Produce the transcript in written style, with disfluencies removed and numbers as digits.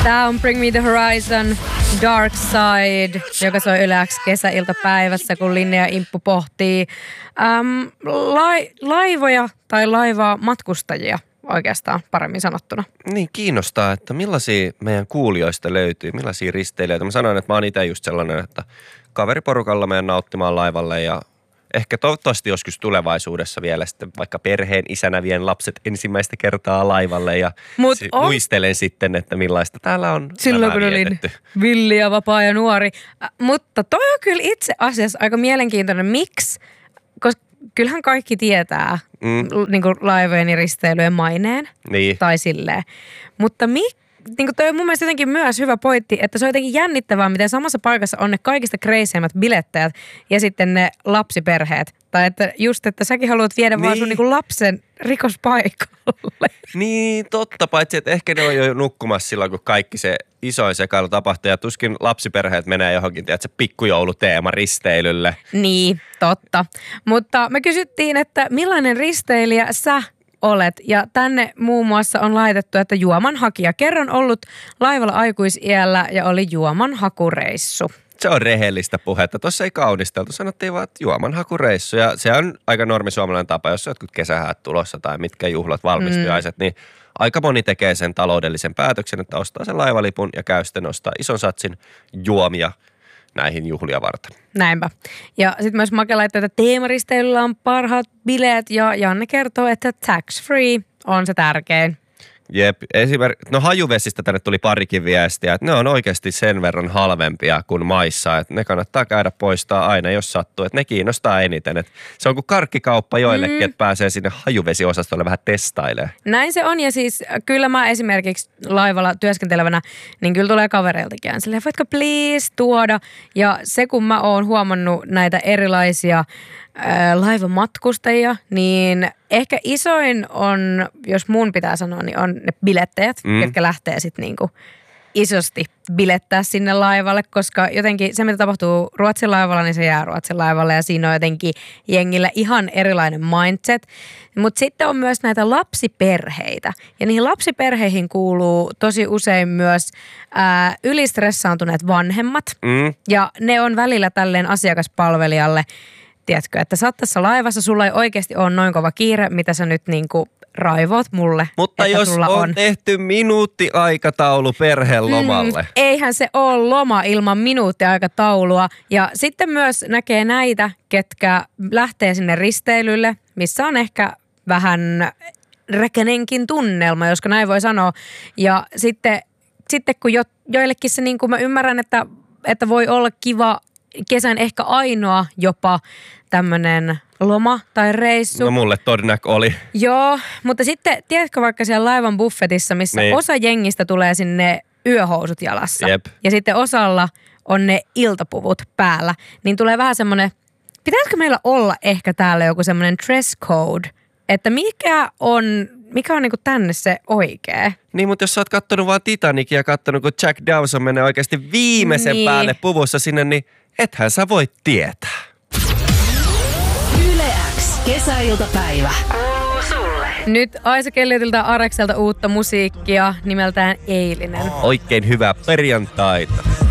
Tää on Bring Me The Horizon, Dark Side, joka soi yleensä kesäiltapäivässä, kun Linnea ja Imppu pohtii laivoja tai laivaa matkustajia oikeastaan paremmin sanottuna. Niin, kiinnostaa, että millaisia meidän kuulijoista löytyy, millaisia risteilijöitä. Mä sanoin, että mä oon itse just sellainen, että kaveriporukalla menen nauttimaan laivalle ja ehkä toivottavasti joskus tulevaisuudessa vielä sitten vaikka perheen isänä vien lapset ensimmäistä kertaa laivalle ja muistelen sitten, että millaista täällä on silloin kun olin villi ja vapaa ja nuori. Mutta toi on kyllä itse asiassa aika mielenkiintoinen. Miksi? Koska kyllähän kaikki tietää niin kuin laivojen ja risteilyjen maineen. Niin. Tai silleen. Mutta niin toi on mun mielestä jotenkin myös hyvä pointti, että se on jotenkin jännittävää, miten samassa paikassa on ne kaikista kreiseimmät bilettäjät ja sitten ne lapsiperheet. Tai että just, että säkin haluat viedä vaan sun niin lapsen rikospaikalle. Niin, totta, paitsi että ehkä ne on jo nukkumassa silloin, kun kaikki se isoin sekailu tapahtuu. Ja tuskin lapsiperheet menee johonkin, tiedätkö, pikkujouluteema risteilylle. Niin, totta. Mutta me kysyttiin, että millainen risteilijä sä olet. Ja tänne muun muassa on laitettu, että juomanhakija. Kerran ollut laivalla aikuisiällä ja oli juomanhakureissu. Se on rehellistä puhetta. Tuossa ei kaunisteltu. Sanottiin vaan, että juomanhakureissu. Ja se on aika normi suomalainen tapa, jos on jotkut kesähäät tulossa tai mitkä juhlat, valmistujaiset, niin aika moni tekee sen taloudellisen päätöksen, että ostaa sen laivalipun ja käy sitten ostaa ison satsin juomia näihin juhlia varten. Näinpä. Ja sitten myös Make laittoi, että teemaristeilyllä on parhaat bileet ja Janne kertoo, että tax free on se tärkein. Jep. No hajuvesistä tänne tuli parikin viestiä, että ne on oikeasti sen verran halvempia kuin maissa, että ne kannattaa käydä poistaa aina, jos sattuu, että ne kiinnostaa eniten. Että se on kuin karkkikauppa joillekin, että pääsee sinne hajuvesiosastolle vähän testailemaan. Näin se on ja siis kyllä mä esimerkiksi laivalla työskentelevänä, niin kyllä tulee kavereiltakin silleen, voitko please tuoda? Ja se kun mä oon huomannut näitä erilaisia laivamatkustajia, niin ehkä isoin on, jos mun pitää sanoa, niin on ne bilettäjät, jotka lähtee sitten niinku isosti bilettää sinne laivalle, koska jotenkin se, mitä tapahtuu Ruotsin laivalla, niin se jää Ruotsin laivalle ja siinä on jotenkin jengillä ihan erilainen mindset. Mutta sitten on myös näitä lapsiperheitä ja niihin lapsiperheihin kuuluu tosi usein myös ylistressaantuneet vanhemmat ja ne on välillä tälleen asiakaspalvelijalle. Tiedätkö, että sä oot tässä laivassa, sulla ei oikeasti ole noin kova kiire, mitä sä nyt niinku raivoot mulle. Mutta että jos on tehty minuuttiaikataulu perheen lomalle. Eihän se ole loma ilman minuuttiaikataulua. Ja sitten myös näkee näitä, ketkä lähtee sinne risteilylle, missä on ehkä vähän rekenenkin tunnelma, josko näin voi sanoa. Ja sitten kun joillekin se, niin kuin mä ymmärrän, että voi olla kiva kesän ehkä ainoa jopa tämmönen loma tai reissu. No mulle todennäk oli. Joo, mutta sitten tiedätkö vaikka siellä laivan buffetissa, missä osa jengistä tulee sinne yöhousut jalassa. Jep. Ja sitten osalla on ne iltapuvut päällä. Niin tulee vähän semmoinen, pitäisikö meillä olla ehkä täällä joku semmoinen dress code, että mikä on niinku tänne se oikee? Niin, mutta jos sä oot kattonut vaan Titanicia ja kattonut, kun Jack Dawson menee oikeasti viimeisen päälle puvussa sinne, niin ethän sä voi tietää. Yle X, kesäiltapäivä. Sulle. Nyt Aisa Kelliotilta Arekselta uutta musiikkia nimeltään Eilinen. Oikein hyvää perjantaita.